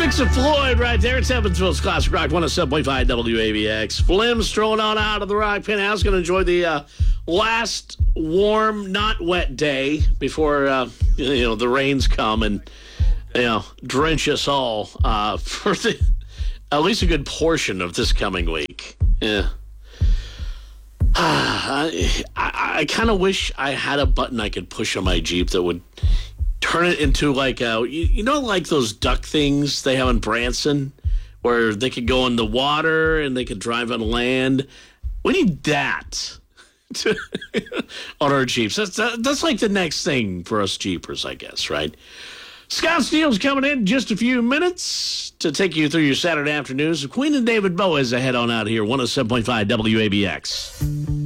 Pink Floyd right there. It's Evansville's Classic Rock 107.5 WABX. Flim's strolling on out of the Rock Penthouse. Going to enjoy the last warm, not wet day before the rains come and drench us all for at least a good portion of this coming week. Yeah. I kind of wish I had a button I could push on my Jeep that would turn it into like like those duck things they have in Branson, where they could go in the water and they could drive on land. We need that on our Jeeps. That's like the next thing for us Jeepers, I guess, right? Scott Steele's coming in just a few minutes to take you through your Saturday afternoons. Queen and David Bowie is ahead on out here, 107.5 WABX.